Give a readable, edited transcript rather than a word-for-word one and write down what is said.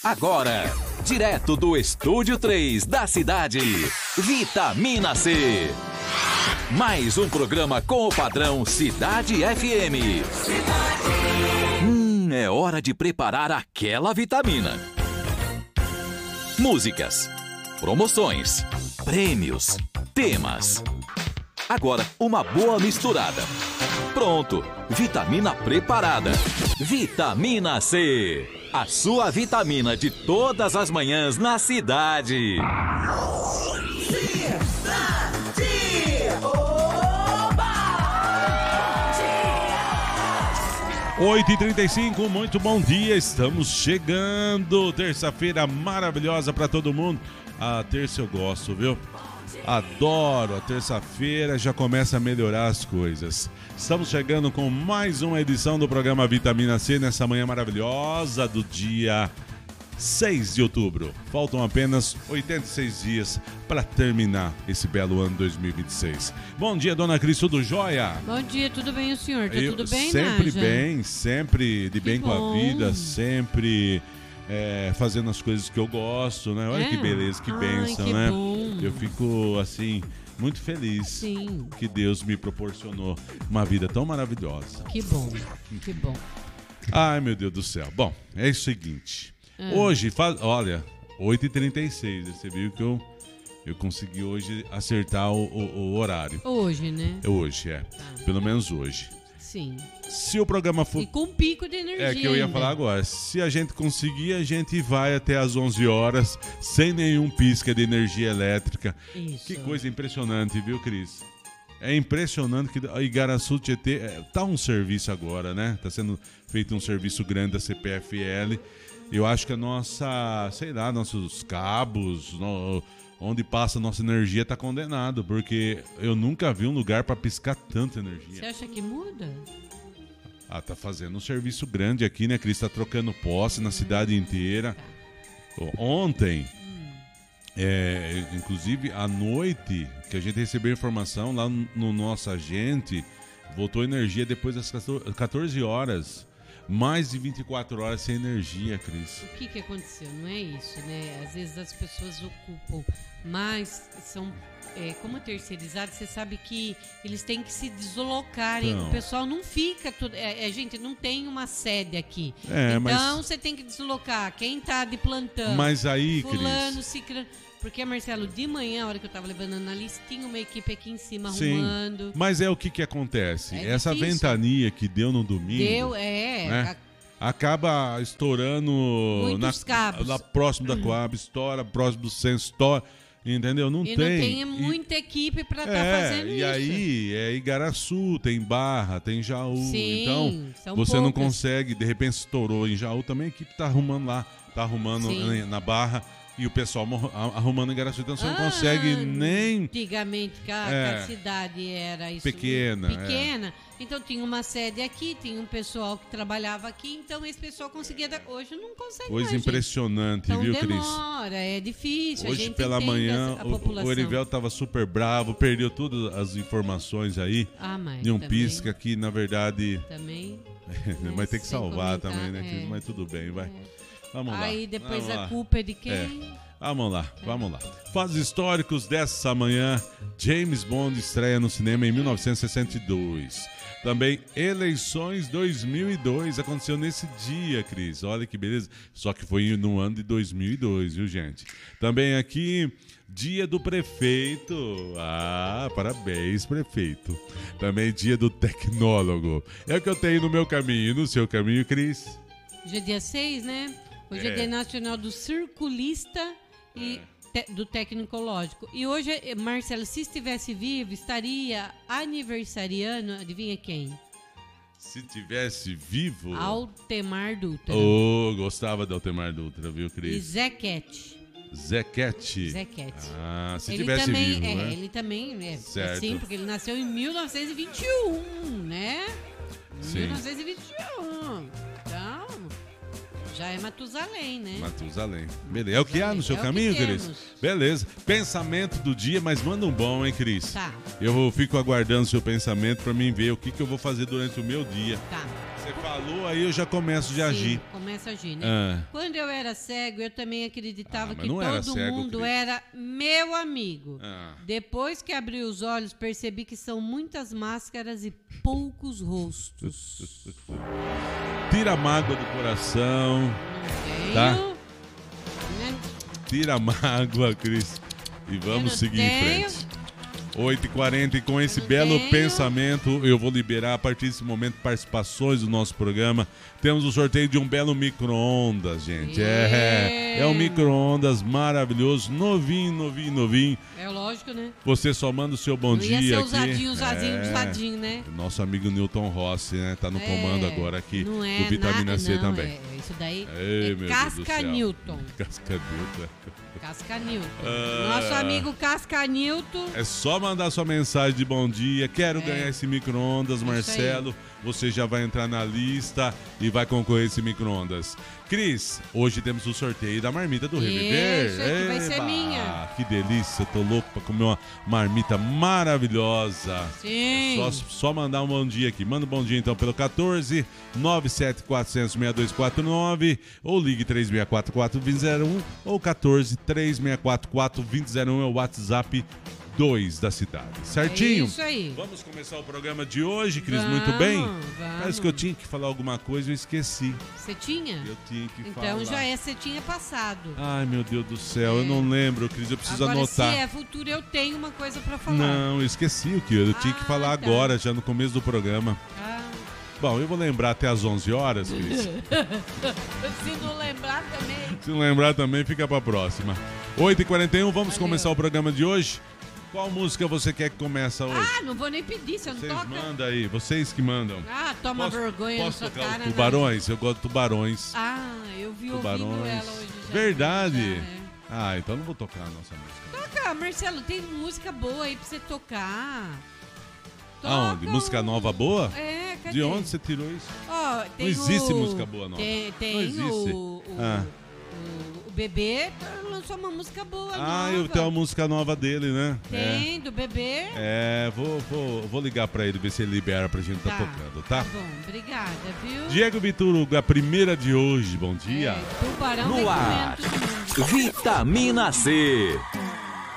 Agora, direto do Estúdio 3 da cidade, Vitamina C. Mais um programa com o padrão Cidade FM. É hora de preparar aquela vitamina. Músicas, promoções, prêmios, temas. Agora, uma boa misturada. Pronto, vitamina preparada. Vitamina C. A sua vitamina de todas as manhãs na cidade. 8h35, muito bom dia, estamos chegando, terça-feira maravilhosa para todo mundo. A terça eu gosto, viu? Adoro a terça-feira, já começa a melhorar as coisas. Estamos chegando com mais uma edição do programa Vitamina C nessa manhã maravilhosa do dia 6 de outubro. Faltam apenas 86 dias para terminar esse belo ano 2026. Bom dia, dona Cris, tudo jóia? Bom dia, tudo bem o senhor? Tá tudo bem, sempre Nádia? bem, sempre de bem bom. com a vida, sempre fazendo as coisas que eu gosto, né? Olha que beleza, que bênção, que né? bom. Eu fico, assim, muito feliz. Sim. Que Deus me proporcionou uma vida tão maravilhosa. Que bom, que bom. Ai, meu Deus do céu. Bom, é o seguinte. Hoje, olha, 8h36, você viu que eu consegui hoje acertar o horário. Hoje, né? Hoje, pelo menos hoje. Sim. Se o programa for... E com pico de energia. É que eu ia ainda. falar agora. Se a gente conseguir, a gente vai até às 11 horas sem nenhum pisca de energia elétrica. Isso. Que coisa impressionante, viu, Cris? É impressionante que a Igaraçu Tietê tá um serviço agora, né? Tá sendo feito um serviço grande da CPFL. Eu acho que a nossa, sei lá, nossos cabos, onde passa a nossa energia tá condenado, porque eu nunca vi um lugar para piscar tanta energia. Você acha que muda? Ah, tá fazendo um serviço grande aqui, né, Cris? Tá trocando posse na cidade inteira. Ontem, inclusive à noite, que a gente recebeu informação lá no nosso agente, voltou energia depois das 14 horas. Mais de 24 horas sem energia, Cris. O que aconteceu? Não é isso, né? Às vezes as pessoas ocupam mais, são como terceirizados, você sabe que eles têm que se deslocarem. Então. O pessoal não fica... gente, não tem uma sede aqui. Mas... você tem que deslocar. Quem tá de plantão? Mas aí, fulano, Cris... ciclano... Porque, Marcelo, de manhã, a hora que eu tava levando a lista, tinha uma equipe aqui em cima Sim, arrumando. mas é o que acontece. É Essa difícil. ventania que deu no domingo... né? Acaba estourando muitos cabos. lá próximo da Coab, estoura, próximo do centro, estoura, entendeu? Não tem muita equipe para estar fazendo e isso. aí Igaraçu, tem Barra, tem Jaú. Sim, então são você poucas. não consegue, de repente estourou em Jaú, também a equipe tá arrumando lá, tá arrumando na Barra. E o pessoal arrumando em Igaraçu, então você não consegue nem... Antigamente, a cidade era isso, pequena. Então tinha uma sede aqui, tinha um pessoal que trabalhava aqui, então esse pessoal conseguia... Hoje não consegue Coisa mais, impressionante, então, viu, Cris? demora, é difícil. Hoje a gente pela manhã, a população. o Erivel tava super bravo, perdeu todas as informações aí. Mas de um também, pisca que, na verdade... Também... mas tem que salvar comentar, também, né, Cris? Mas tudo bem, vai. Vamos lá. Aí depois vamos a lá. culpa é de quem? Vamos lá. Fatos históricos dessa manhã. James Bond estreia no cinema em 1962. Também eleições 2002. Aconteceu nesse dia, Cris. Olha que beleza. Só que foi no ano de 2002, viu, gente? Também aqui, dia do prefeito. Ah, parabéns, prefeito. Também dia do tecnólogo. É o que eu tenho no meu caminho. E no seu caminho, Cris? Hoje é dia 6, né? Hoje é Dia Nacional do Circulista e do Tecnológico. E hoje, Marcelo, se estivesse vivo, estaria aniversariando, adivinha quem? Se tivesse vivo... Altemar Dutra. Oh, gostava de Altemar Dutra, viu, Cris? E Zequete. Zequete. Ah, se tivesse também, vivo, né? Ele também, certo. Sim, porque ele nasceu em 1921, né? Sim. 1921. Então... Já é Matusalém, né? Matusalém. Beleza. É o que há no seu caminho, Cris? Beleza. Pensamento do dia, mas manda um bom, hein, Cris? Tá. Eu fico aguardando o seu pensamento pra mim ver o que eu vou fazer durante o meu dia. Tá. Você falou, aí eu já começo de agir. Começa a agir, né? Quando eu era cego, eu também acreditava que todo mundo era meu amigo. Depois que abri os olhos, percebi que são muitas máscaras e poucos rostos. Tira a mágoa do coração. Tá? Tira a mágoa, Cris. E vamos seguir em frente. 8h40 e com esse belo pensamento eu vou liberar a partir desse momento participações do nosso programa. Temos o sorteio de um belo micro-ondas, gente. É um micro-ondas maravilhoso, novinho. É lógico, né? Você só manda o seu bom dia ser aqui. usadinho, né? Nosso amigo Newton Rossi, né? Tá no comando agora aqui do Vitamina C também. Isso daí Casca Newton. Casca Newton. Nosso amigo Casca Newton. É só mandar sua mensagem de bom dia. Quero ganhar esse micro-ondas, Marcelo. Você já vai entrar na lista e vai concorrer a esse micro-ondas. Cris, hoje temos o sorteio da marmita do Reviver. Isso, que vai ser minha. Que delícia, tô louco pra comer uma marmita maravilhosa. Sim. Só mandar um bom dia aqui. Manda um bom dia então pelo 14 97 400 6249 ou ligue 3644 2001 ou 14 3644 2001 é o WhatsApp 2 da cidade, certinho? É isso aí. Vamos começar o programa de hoje, Cris, muito bem? Parece que eu tinha que falar alguma coisa, eu esqueci. Você tinha? Eu tinha que falar. Então você tinha passado. Ai, meu Deus do céu, eu não lembro, Cris, eu preciso anotar. Se é futuro, eu tenho uma coisa pra falar. Não, eu esqueci o que eu tinha que falar agora, já no começo do programa. Bom, eu vou lembrar até às 11 horas, Cris. Se não lembrar também. Se não lembrar também, fica pra próxima. 8h41, vamos começar o programa de hoje. Qual música você quer que comece hoje? Não vou nem pedir, você não toca. Vocês mandam aí, vocês que mandam. Toma vergonha na sua cara. Tubarões? Eu gosto de Tubarões. Eu vi Tubarões. ouvindo ela hoje já. Verdade? Então não vou tocar a nossa música. Toca, Marcelo, tem música boa aí pra você tocar. Aonde? Música nova boa? Cadê? De onde você tirou isso? Tem não existe música boa nova. Tem não existe. O Bebê lançou uma música boa nova. Eu tenho uma música nova dele, né? Tem, do Bebê. Vou ligar pra ele, ver se ele libera pra gente tá tocando, tá? Tá bom, obrigada, viu? Diego Bituro, a primeira de hoje, bom dia. Tubarão no ar, Vitamina C.